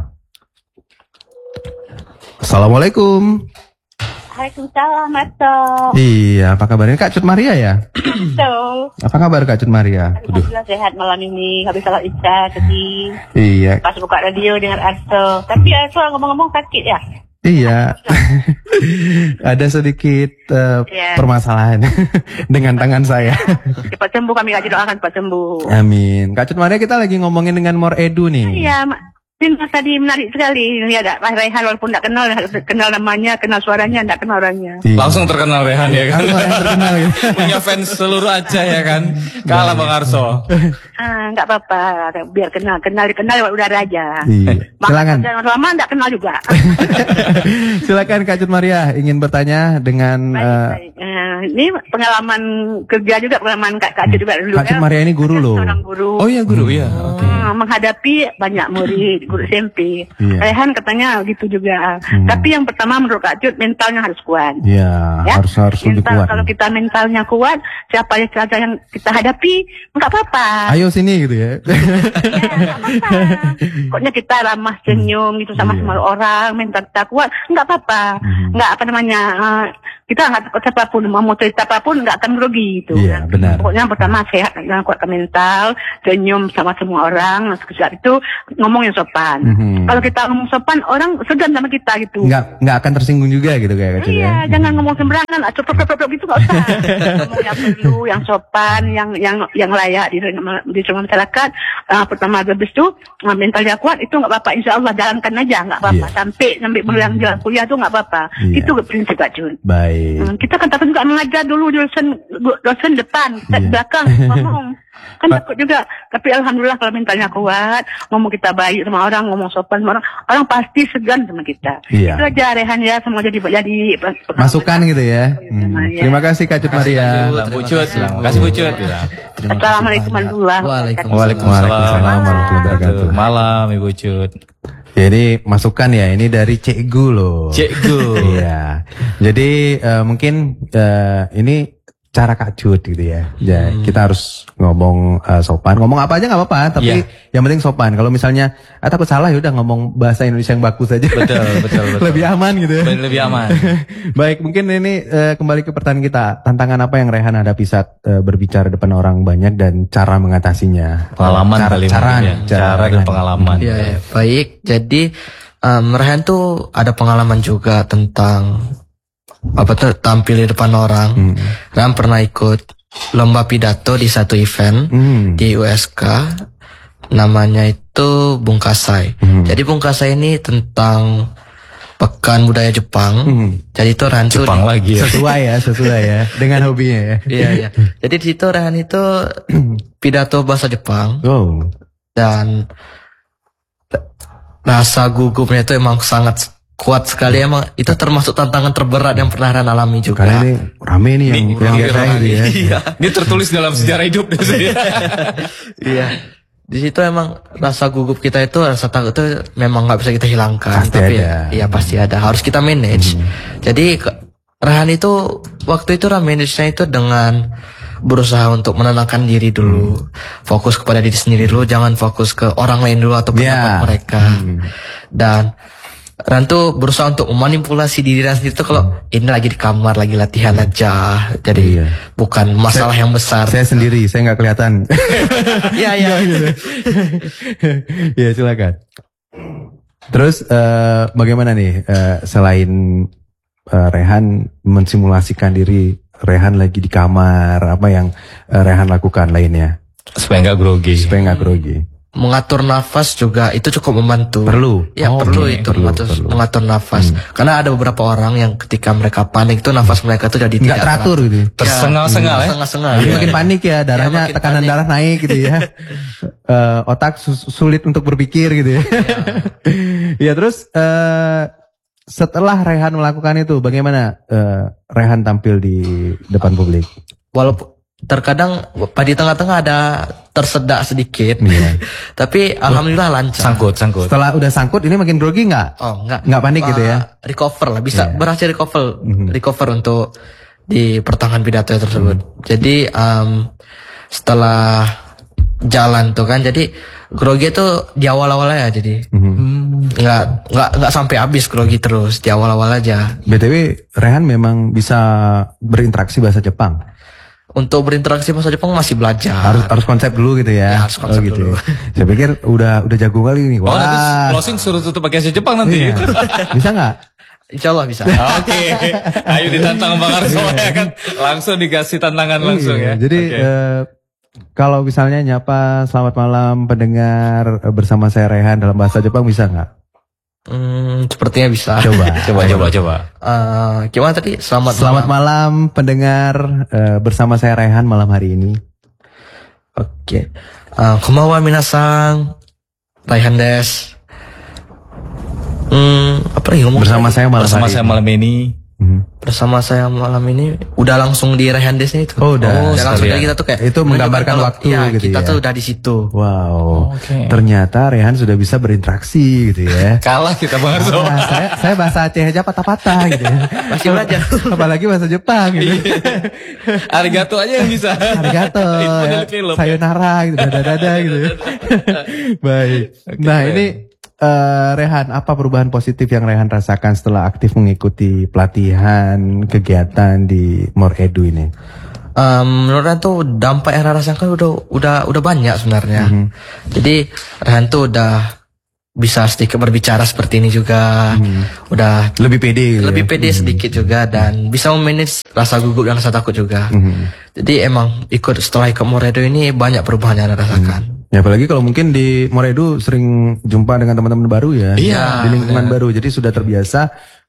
Assalamualaikum. Waalaikumsalam, Mato. Iya, apa kabarnya Kak Cut Maria ya? Betul. Apa kabar Kak Cut Maria? Alhamdulillah sehat malam ini. Habis salat isya tadi. Iya, Pas buka radio dengar Arso. Tapi Arso ngomong-ngomong sakit ya? iya. Ada sedikit Iya. permasalahan dengan tangan saya. Cepat sembuh, kami aja doakan cepat sembuh. Amin. Kak Cut Maria, kita lagi ngomongin dengan More Edu nih. Iya, Mas tadi menarik sekali. Ya, Pak Rehan walaupun tidak kenal namanya, kenal suaranya, tidak kenal orangnya. Iya. Langsung terkenal Rehan ya kan. Langsung yang terkenal gitu. Punya fans seluruh Aceh ya kan. Kalah Bang Arso. Enggak apa-apa, biar kenal lewat udara aja. Iya. Silakan. Jangan lama tidak kenal juga. Silakan Kak Cut Maria ingin bertanya dengan Baik. Ini pengalaman kerja juga, pengalaman Kak Cut juga dulu. Kak Cut Maria ini guru loh. Seorang guru. Oh iya guru ya. Menghadapi banyak murid, guru SMP. Iya. Rehan katanya gitu juga. Tapi yang pertama menurut Kak Cut, mentalnya harus kuat. Iya, Ya, harus lebih mental, kuat. kalau kita mentalnya kuat, siapa saja yang kita hadapi, enggak apa-apa. Ayo sini gitu ya. Ya, enggak apa-apa. Pokoknya kita ramah senyum gitu sama semua orang, mental kita kuat, enggak apa-apa. Enggak apa namanya, kita enggak takut siapapun, mau cerita apapun enggak akan grogi gitu. Iya, benar. Pokoknya yang pertama sehat, jangan kuatkan mental, senyum sama semua orang, saat itu ngomong yang sopan. Kalau kita ngomong sopan, orang segan sama kita gitu. Nggak akan tersinggung juga gitu kayak Kak Cut ya. Iya, jangan ngomong sembarangan, copot gitu nggak usah. Ngomong yang perlu, yang sopan, yang layak di semua masyarakat. Pertama habis itu mentalnya kuat, itu nggak apa-apa. Insya Allah jalankan aja, nggak apa-apa. Iya. Sampai bulan jalan kuliah itu nggak apa-apa. Iya. Itu prinsip Kak Jun. Baik. Kita kan takut juga mengajar dulu dosen depan, kita di belakang ngomong. Kan takut juga. Tapi alhamdulillah kalau mentalnya kuat, ngomong kita baik sama orang, ngomong sopan sama orang, orang pasti segan sama kita. Iya. Itu aja Rehan ya, semoga jadi Masukan gitu ya. Ya. Terima kasih Kak Cut Maria. Bu Cut. Terima kasih Bu Cut. Assalamualaikum warahmatullahi wabarakatuh. Waalaikumsalam warahmatullahi wabarakatuh. Malam Ibu Cut. Jadi masukan ya, ini dari Cikgu loh. Cikgu. Iya. Jadi mungkin ini cara Kak Cut gitu ya. Ya kita harus ngomong sopan. Ngomong apa aja nggak apa-apa, tapi yang penting sopan. Kalau misalnya takut salah ya udah ngomong bahasa Indonesia yang bagus aja. Betul. Lebih aman gitu ya. Lebih aman. Baik, mungkin ini kembali ke pertanyaan kita. Tantangan apa yang Rehan hadapi saat berbicara depan orang banyak dan cara mengatasinya? Pengalaman cara kali cara Rehan. pengalaman. Ya, baik. Jadi Rehan tuh ada pengalaman juga tentang tampil di depan orang. Rehan pernah ikut lomba pidato di satu event di USK, namanya itu Bungkasai. Jadi Bungkasai ini tentang Pekan Budaya Jepang. Jadi itu Rehan tuh Jepang lagi ya. Sesuai ya dengan hobinya ya. Iya. Jadi di situ Rehan itu pidato bahasa Jepang. Oh. Dan rasa gugupnya itu emang sangat kuat sekali, emang itu termasuk tantangan terberat yang pernah Rehan alami juga. Karena ini rame nih yang biasa gitu ya. Iya. Ini tertulis dalam sejarah hidup saya. Iya. Di situ emang rasa gugup kita itu, rasa takut itu memang nggak bisa kita hilangkan. Pasti tapi ada. iya pasti ada. Harus kita manage. Jadi Rehan itu waktu itu manage-nya itu dengan berusaha untuk menenangkan diri dulu, fokus kepada diri sendiri dulu, jangan fokus ke orang lain dulu atau pendapat mereka. Dan Rehan tuh berusaha untuk memanipulasi diri Rehan sendiri tuh kalau ini lagi di kamar, lagi latihan aja. Jadi bukan masalah yang besar. Saya sendiri, saya nggak kelihatan. Iya. Ya silakan. Terus bagaimana nih selain Rehan mensimulasikan diri Rehan lagi di kamar, apa yang Rehan lakukan lainnya? Supaya nggak grogi. Mengatur nafas juga itu cukup membantu. Perlu. Ya perlu itu mengatur nafas. Karena ada beberapa orang yang ketika mereka panik itu nafas mereka tuh jadi nggak teratur gitu. Tersengal-sengal ya. Tersengal-sengal. Jadi makin panik ya, darahnya tekanan darah naik gitu ya. Otak sulit untuk berpikir gitu ya. Ya terus setelah Rehan melakukan itu, bagaimana Rehan tampil di depan publik? Walaupun terkadang di tengah-tengah ada tersedak sedikit, tapi alhamdulillah lancar. Sangkut. Setelah udah sangkut, ini makin grogi nggak? Oh nggak Panik gitu ya? Recover lah, bisa berhasil recover untuk di pertengahan pidato tersebut. Jadi setelah jalan tuh kan, jadi grogi itu di awal-awal aja, jadi nggak sampai habis grogi terus, di awal-awal aja. BTW Rehan memang bisa berinteraksi bahasa Jepang. Untuk berinteraksi bahasa Jepang masih belajar. Harus konsep dulu gitu ya. Ya, harus konsep gitu. dulu. Saya pikir udah jago kali nih. Oh nanti closing suruh tutup pakai bahasa Jepang nanti. Iya. Bisa nggak? Insya Allah bisa. Oke. Ayo ditantang Bang Arso ya kan. Langsung dikasih tantangan langsung ya. Jadi kalau misalnya nyapa selamat malam pendengar bersama saya Rehan dalam bahasa Jepang bisa nggak? Sepertinya bisa. Coba. Gimana tadi? Selamat malam pendengar bersama saya Rehan malam hari ini. Oke. Konbanwa minasan. Rehan desu. Apa lagi ngomong? Bersama saya malam ini. Bersama saya malam ini udah langsung di Rehan Desnya itu. Oh, udah. Langsung dari kita tuh kayak itu menggambarkan waktu ya, gitu kita ya. tuh udah di situ. Wow. Ternyata Rehan sudah bisa berinteraksi gitu ya. Kalah kita Bang Arso. Saya bahasa Aceh aja patah-patah gitu ya. Masih belajar. Apalagi bahasa Jepang gitu. Arigato aja yang bisa. Arigato. Ya, sayonara gitu, dada gitu. Baik. Nah, ini Rehan, apa perubahan positif yang Rehan rasakan setelah aktif mengikuti pelatihan kegiatan di More Edu ini? Menurut Rehan tuh dampak yang Rehan rasakan udah banyak sebenarnya. Jadi Rehan tuh udah bisa sedikit berbicara seperti ini juga, udah lebih pede, sedikit juga, dan bisa memanage rasa gugup dan rasa takut juga. Jadi emang setelah ikut More Edu ini banyak perubahan yang Rehan rasakan. Ya apalagi kalau mungkin di More Edu sering jumpa dengan teman-teman baru ya, di lingkungan baru, jadi sudah terbiasa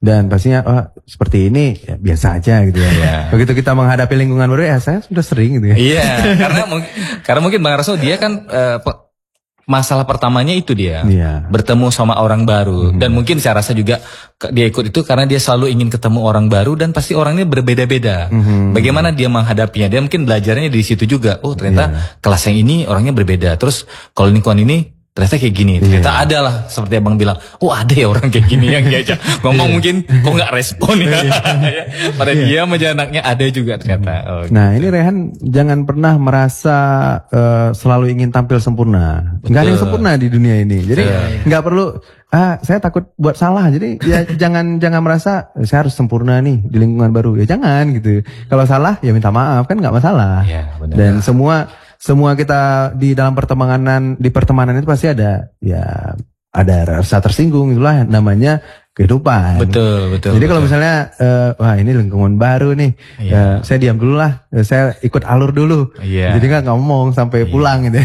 Dan pastinya seperti ini ya, biasa aja gitu ya. Iya. Begitu kita menghadapi lingkungan baru ya saya sudah sering gitu ya. Iya, karena mungkin Bang Arso dia kan masalah pertamanya itu dia Iya. bertemu sama orang baru dan mungkin saya rasa juga dia ikut itu karena dia selalu ingin ketemu orang baru dan pasti orangnya berbeda-beda. Bagaimana dia menghadapinya? Dia mungkin belajarnya di situ juga. Oh ternyata kelas yang ini orangnya berbeda. Terus kalau lingkungan ini ternyata kayak gini. Ternyata ada lah seperti abang bilang. Oh ada ya orang kayak gini yang diajak ngomong mungkin kok nggak respon ya. Pada dia aja anaknya ada juga ternyata. Oh, Nah ini Rehan jangan pernah merasa selalu ingin tampil sempurna. Nggak ada yang sempurna di dunia ini. Jadi nggak perlu saya takut buat salah. Jadi ya jangan merasa saya harus sempurna nih di lingkungan baru. Ya jangan gitu. Kalau salah ya minta maaf kan nggak masalah. Iya, benar. Dan semua kita di dalam pertemanan itu pasti ada rasa tersinggung, itulah namanya kehidupan. Betul. Jadi kalau misalnya wah ini lingkungan baru nih, saya diam dulu lah, saya ikut alur dulu. Iya. Jadi nggak ngomong sampai pulang gitu.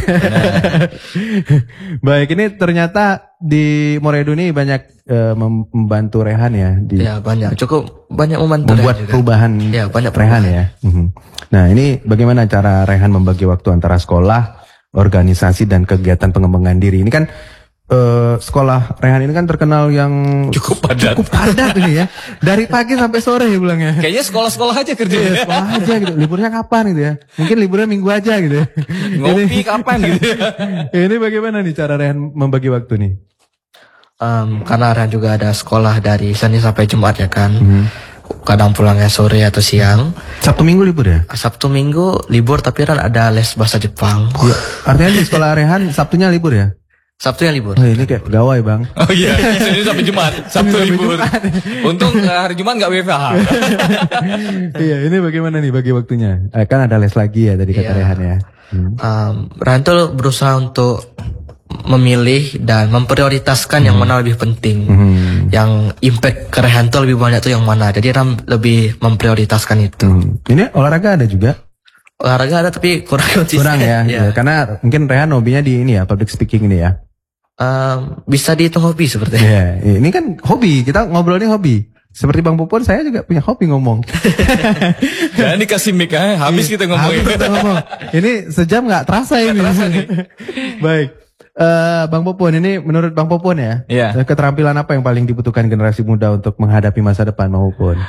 Baik, ini ternyata di Moredo ini banyak membantu Rehan ya di Ya banyak, cukup banyak membantu membuat Rehan juga. perubahan Ya, banyak Rehan perubahan. ya. Nah ini bagaimana cara Rehan membagi waktu antara sekolah, organisasi dan kegiatan pengembangan diri. Ini kan sekolah Rehan ini kan terkenal yang Cukup padat ini ya. Dari pagi sampai sore ya bilangnya. Kayaknya sekolah-sekolah aja Iya, kerjanya. sekolah aja gitu. Liburnya kapan gitu ya? Mungkin liburnya minggu aja gitu ya. Ngopi kapan gitu. Ini bagaimana nih cara Rehan membagi waktu nih? Karena Rehan juga ada sekolah dari Senin sampai Jumat ya kan. Kadang pulangnya sore atau siang. Sabtu Minggu libur ya? Sabtu Minggu libur tapi Rehan ada les bahasa Jepang. Iya. Artinya di sekolah Rehan Sabtunya libur ya? Sabtu yang libur. Oh, ini kayak pegawai bang. Oh iya, Senin sampai Jumat, Sabtu libur. Untung hari Jumat nggak WFH. Iya, ini bagaimana nih bagi waktunya? Kan ada les lagi ya tadi kata Iya. Rehan ya. Rehan tuh berusaha untuk memilih dan memprioritaskan yang mana lebih penting. Yang impact ke Rehan tuh lebih banyak tuh yang mana. Jadi Rehan lebih memprioritaskan itu. Ini olahraga ada juga? Olahraga ada tapi kurang konsisten. Kurang ya, Iya. ya, karena mungkin Rehan hobinya di ini ya, public speaking ini ya. Bisa dihitung hobi sepertinya. Iya, ini kan hobi, kita ngobrol ini hobi. Seperti Bang Popon, saya juga punya hobi ngomong. Dan dikasih mic habis kita ngomongin. Habis kita ngomong. Ini sejam nggak terasa ini. Baik. Bang Popon, ini menurut Bang Popon ya, Iya. keterampilan apa yang paling dibutuhkan generasi muda untuk menghadapi masa depan, Bang Popon?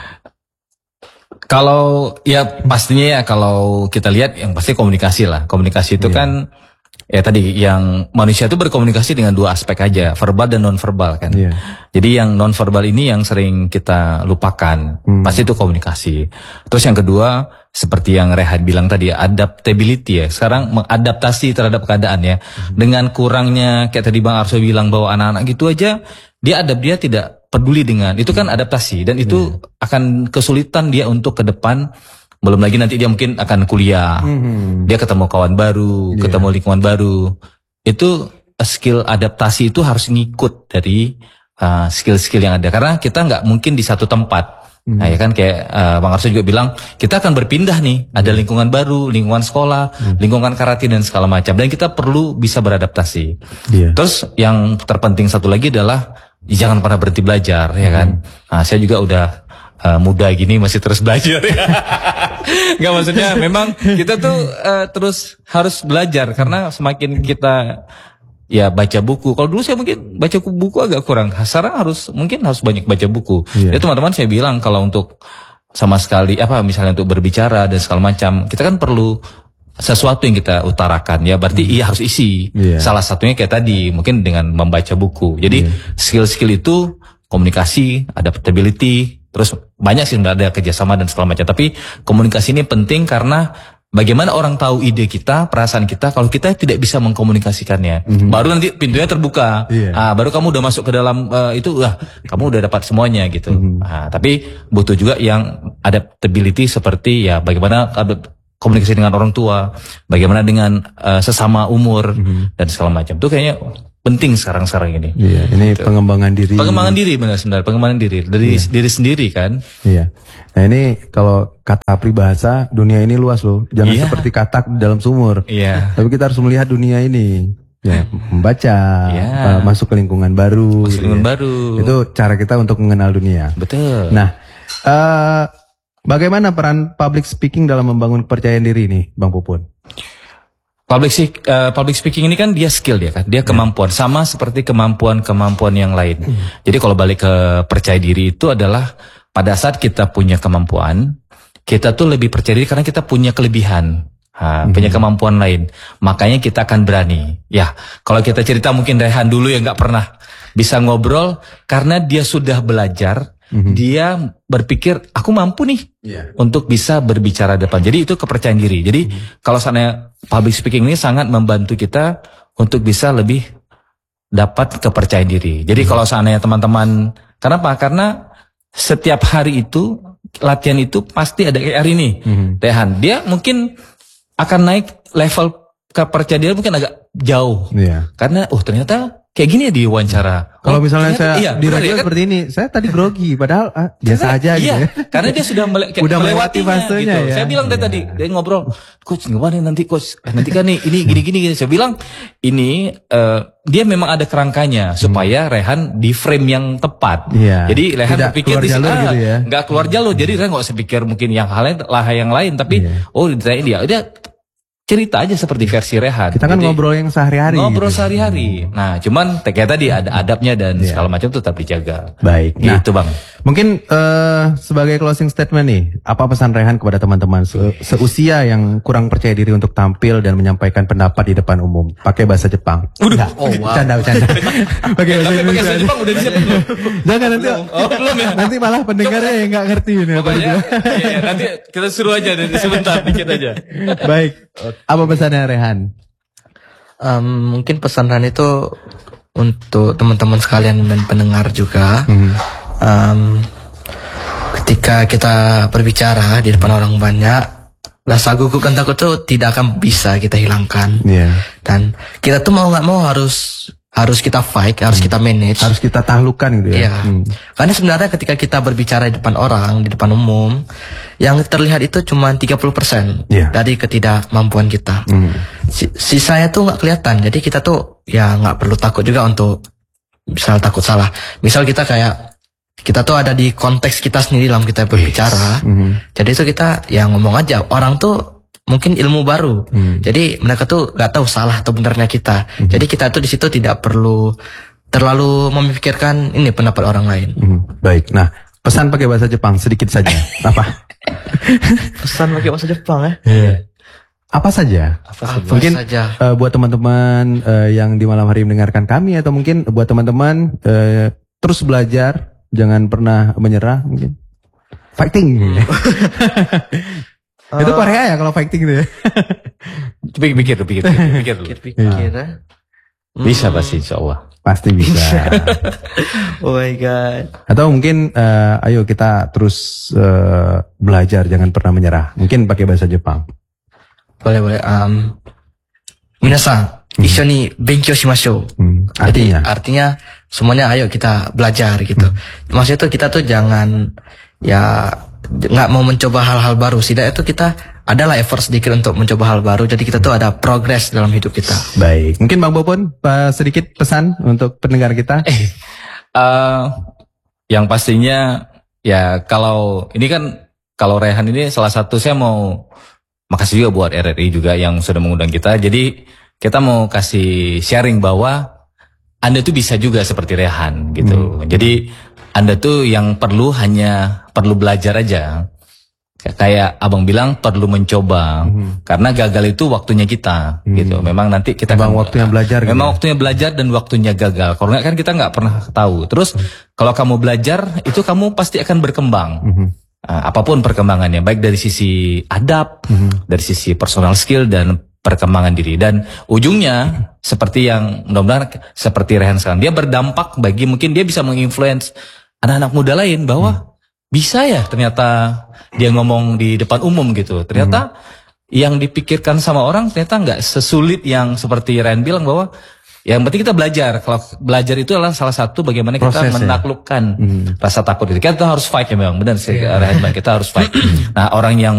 Kalau ya pastinya ya kalau kita lihat yang pasti komunikasi lah. Komunikasi itu kan ya tadi yang manusia itu berkomunikasi dengan dua aspek aja, verbal dan non verbal kan. Iya. Jadi yang non verbal ini yang sering kita lupakan. Pasti itu komunikasi. Terus yang kedua seperti yang Rehan bilang tadi, adaptability ya. Sekarang mengadaptasi terhadap keadaan ya. Dengan kurangnya kayak tadi Bang Arso bilang bahwa anak-anak gitu aja dia tidak peduli dengan itu kan adaptasi dan itu akan kesulitan dia untuk ke depan. Belum lagi nanti dia mungkin akan kuliah, dia ketemu kawan baru, ketemu lingkungan baru. Itu skill adaptasi itu harus ngikut dari skill-skill yang ada karena kita nggak mungkin di satu tempat. Nah ya kan kayak Bang Arso juga bilang kita akan berpindah nih, ada lingkungan baru, lingkungan sekolah, lingkungan karate dan segala macam dan kita perlu bisa beradaptasi. Iya. Terus yang terpenting satu lagi adalah jangan pernah berhenti belajar ya kan. Nah, saya juga udah muda gini masih terus belajar ya. Nggak maksudnya memang kita tuh terus harus belajar karena semakin kita ya baca buku. Kalau dulu saya mungkin baca buku agak kurang. Sekarang mungkin harus banyak baca buku. Iya. Ya teman-teman saya bilang kalau untuk sama sekali misalnya untuk berbicara dan segala macam, kita kan perlu sesuatu yang kita utarakan ya berarti iya harus isi. Salah satunya kayak tadi mungkin dengan membaca buku. Jadi skill-skill itu komunikasi, adaptability, terus banyak sih ada kerjasama dan segala macam. Tapi komunikasi ini penting karena bagaimana orang tahu ide kita, perasaan kita kalau kita tidak bisa mengkomunikasikannya. Baru nanti pintunya terbuka. Baru kamu udah masuk ke dalam itu kamu udah dapat semuanya gitu. Tapi butuh juga yang adaptability seperti ya bagaimana komunikasi dengan orang tua, bagaimana dengan sesama umur dan segala macam. Itu kayaknya penting sekarang ini. Iya, ini Gitu. pengembangan diri. Pengembangan diri benar pengembangan diri dari diri sendiri kan. Iya. Nah ini kalau kata peribahasa dunia ini luas loh. Jangan Iya. seperti katak di dalam sumur. Iya. Tapi kita harus melihat dunia ini. Ya, membaca, Ya. masuk ke lingkungan baru. Masuk gitu lingkungan ya. baru. Itu cara kita untuk mengenal dunia. Betul. Nah, bagaimana peran public speaking dalam membangun kepercayaan diri nih, Bang Pupun? Public speaking ini kan dia skill dia kan, dia kemampuan sama seperti kemampuan yang lain. Jadi kalau balik ke percaya diri itu adalah pada saat kita punya kemampuan, kita tuh lebih percaya diri karena kita punya kelebihan. Punya kemampuan lain, makanya kita akan berani. Ya, kalau kita cerita mungkin Rehan dulu yang nggak pernah bisa ngobrol karena dia sudah belajar, dia berpikir aku mampu nih untuk bisa berbicara depan. Jadi itu kepercayaan diri. Jadi kalau sana public speaking ini sangat membantu kita untuk bisa lebih dapat kepercayaan diri. Jadi kalau seandainya teman-teman, kenapa? Karena setiap hari itu latihan itu pasti ada kayak hari ini, Rehan. Dia mungkin akan naik level kepercayaan diri mungkin agak jauh. Iya. Karena ternyata kayak gini ya di wawancara. Kalau misalnya ternyata, saya di radio kan? seperti ini, saya tadi grogi, padahal biasa aja gitu ya. Karena dia sudah Udah melewati fasenya gitu. ya. Saya bilang dari tadi, dia ngobrol, coach gimana nanti coach, nanti kan nih ini gini. Saya bilang ini dia memang ada kerangkanya supaya Rehan di frame yang tepat. Iya. Jadi Rehan Tidak berpikir keluar di jalur gitu ya. nggak keluar jalur. Jadi Rehan nggak usah pikir mungkin yang lain, tapi ditanya dia cerita aja seperti versi Rehan. Kita kan Jadi, ngobrol yang sehari-hari. ngobrol gitu. sehari-hari. Nah, cuman kayak tadi ada adabnya dan segala macam tetap dijaga. Baik. Nah, Gitu, Bang. mungkin sebagai closing statement nih, apa pesan Rehan kepada teman-teman seusia yang kurang percaya diri untuk tampil dan menyampaikan pendapat di depan umum? Pakai bahasa Jepang. Udah. Canda. Pakai bahasa Indonesia. Pakai Jepang udah disiapin belum? Jangan nanti. Belum ya? Nanti malah pendengarnya yang nggak ngerti ini. Pokoknya, iya, nanti kita suruh aja sebentar dikit aja. Baik. Apa pesannya Rehan? Mungkin pesan Rehan itu untuk teman-teman sekalian dan pendengar juga. Ketika kita berbicara di depan orang banyak, rasa gugup dan takut itu tidak akan bisa kita hilangkan. Iya. Dan kita tuh mau nggak mau harus kita fight, harus kita manage. Harus kita taklukkan gitu ya. Iya. Karena sebenarnya ketika kita berbicara di depan orang, di depan umum, yang terlihat itu cuma 30% Iya. dari ketidakmampuan kita. Sisanya tuh nggak kelihatan. Jadi kita tuh ya nggak perlu takut juga untuk misal takut salah. Misal kita tuh ada di konteks kita sendiri dalam kita berbicara. Jadi itu kita ya ngomong aja. Orang tuh mungkin ilmu baru. Jadi mereka tuh nggak tahu salah atau benarnya kita. Jadi kita tuh di situ tidak perlu terlalu memikirkan ini pendapat orang lain. Baik. Nah, pesan pakai bahasa Jepang sedikit saja. Apa? Pesan pakai bahasa Jepang ya? Apa saja? Mungkin buat teman-teman yang di malam hari mendengarkan kami atau mungkin buat teman-teman terus belajar, jangan pernah menyerah mungkin. Fighting. Itu Korea ya kalau fighting itu ya. Pikir dulu. Pikir ya. Bisa pasti insyaallah. Pasti bisa. Oh my god. Atau mungkin ayo kita terus belajar, jangan pernah menyerah. Mungkin pakai bahasa Jepang. Boleh. Minasan, issho ni benkyou shimashou. Artinya semuanya ayo kita belajar gitu. Maksudnya tuh kita tuh jangan ya nggak mau mencoba hal-hal baru. Setidaknya itu kita adalah effort sedikit untuk mencoba hal baru. Jadi kita tuh ada progres dalam hidup kita. Baik. Mungkin Bang Popon sedikit pesan untuk pendengar kita. Yang pastinya ya kalau Rehan ini salah satu, saya mau makasih juga buat RRI juga yang sudah mengundang kita. Jadi kita mau kasih sharing bahwa Anda tuh bisa juga seperti Rehan gitu. Jadi Anda tuh yang hanya perlu belajar aja. Kayak abang bilang perlu mencoba. Karena gagal itu waktunya kita gitu. Memang nanti kita memang waktunya belajar. Memang waktunya belajar dan waktunya gagal. Kalau nggak kan kita nggak pernah tahu. Terus kalau kamu belajar itu kamu pasti akan berkembang. Apapun perkembangannya, baik dari sisi adab, dari sisi personal skill dan perkembangan diri. Dan ujungnya seperti yang mudah-mudahan seperti Rehan sekarang, dia berdampak bagi mungkin dia bisa menginfluence anak-anak muda lain bahwa bisa ya ternyata dia ngomong di depan umum gitu. Ternyata yang dipikirkan sama orang ternyata nggak sesulit yang seperti Rehan bilang bahwa yang penting kita belajar. Kalau belajar itu adalah salah satu bagaimana kita menaklukkan rasa takut itu. Kita harus fight ya memang benar sih Rehan, kita harus fight. Nah orang yang